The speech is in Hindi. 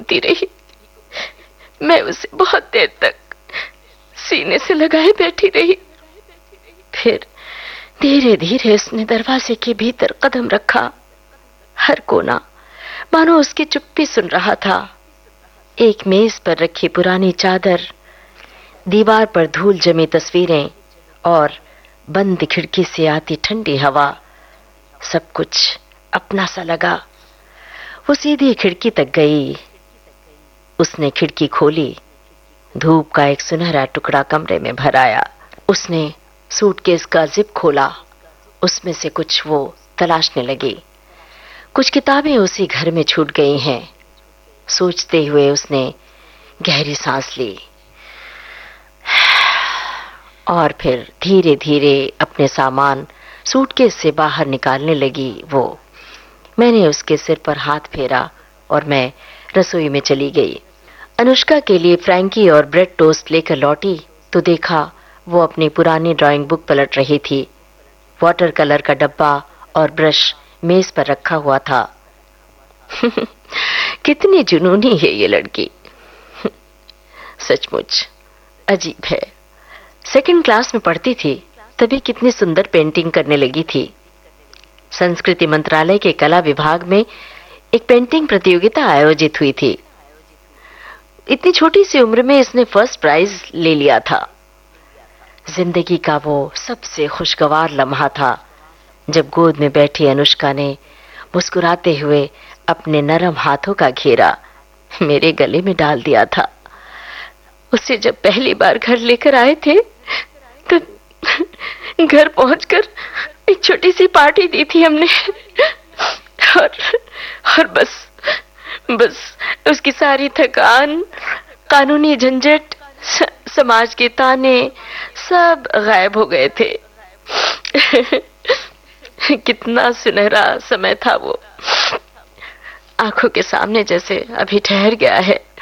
घूमती रही। मैं उसे बहुत देर तक सीने से लगाए बैठी रही। फिर धीरे धीरे उसने दरवाजे के भीतर कदम रखा। हर कोना मानो उसकी चुप्पी सुन रहा था। एक मेज पर रखी पुरानी चादर, दीवार पर धूल जमी तस्वीरें और बंद खिड़की से आती ठंडी हवा, सब कुछ अपना सा लगा। वो सीधी खिड़की तक गई। उसने खिड़की खोली। धूप का एक सुनहरा टुकड़ा कमरे में भर आया। उसने सूटकेस का जिप खोला। उसमें से कुछ वो तलाशने लगी। कुछ किताबें उसी घर में छूट गई हैं। सोचते हुए उसने गहरी सांस ली और फिर धीरे धीरे अपने सामान सूटकेस से बाहर निकालने लगी। मैंने उसके सिर पर हाथ फेरा और मैं रसोई में चली गई। अनुष्का के लिए फ्रैंकी और ब्रेड टोस्ट लेकर लौटी तो देखा वो अपनी पुरानी ड्राइंग बुक पलट रही थी। वाटर कलर का डब्बा और ब्रश मेज पर रखा हुआ था। कितनी जुनूनी है ये लड़की। सचमुच अजीब है। सेकंड क्लास में पढ़ती थी तभी कितनी सुंदर पेंटिंग करने लगी थी। संस्कृति मंत्रालय के कला विभाग में एक पेंटिंग प्रतियोगिता आयोजित हुई थी। इतनी छोटी सी उम्र में इसने फर्स्ट प्राइज ले लिया था। जिंदगी का वो सबसे खुशगवार लम्हा था जब गोद में बैठी अनुष्का ने मुस्कुराते हुए अपने नरम हाथों का घेरा मेरे गले में डाल दिया था। उसे जब पहली बार घर लेकर आए थे तो घर पहुंचकर एक छोटी सी पार्टी दी थी हमने। और बस उसकी सारी थकान, कानूनी झंझट, समाज के ताने सब गायब हो गए थे। कितना सुनहरा समय था वो। आंखों के सामने जैसे अभी ठहर गया है।